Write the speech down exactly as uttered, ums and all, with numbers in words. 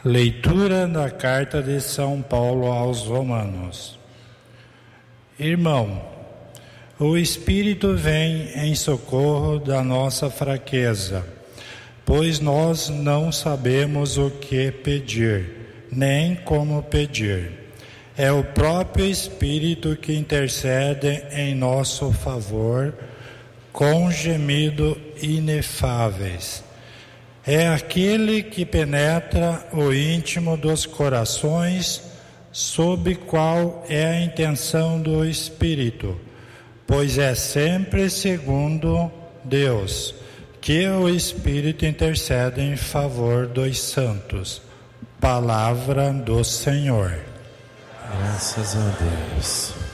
Leitura da Carta de São Paulo aos Romanos. Irmão, o Espírito vem em socorro da nossa fraqueza, pois nós não sabemos o que pedir, nem como pedir. É o próprio Espírito que intercede em nosso favor, com gemidos inefáveis. É aquele que penetra o íntimo dos corações, sob qual é a intenção do Espírito, pois é sempre segundo Deus que o Espírito intercede em favor dos santos. Palavra do Senhor. Graças a Deus.